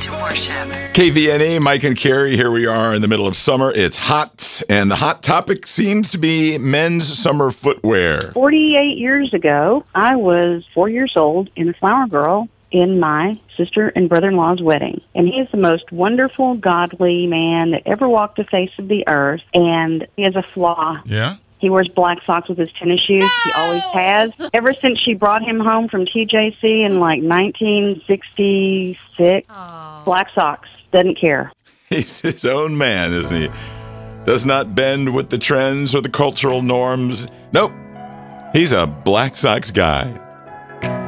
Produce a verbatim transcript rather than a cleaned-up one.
to worship. K V N A, Mike and Carrie, here we are in the middle of summer. It's hot, and the hot topic seems to be men's summer footwear. forty-eight years ago, I was four years old in a flower girl in my sister and brother-in-law's wedding. And he is the most wonderful, godly man that ever walked the face of the earth. And he has a flaw. Yeah? He wears black socks with his tennis shoes. He always has. Ever since she brought him home from T J C in like nineteen sixty-six, Oh. black socks. Doesn't care. He's his own man, isn't he? Does not bend with the trends or the cultural norms. Nope. He's a black socks guy.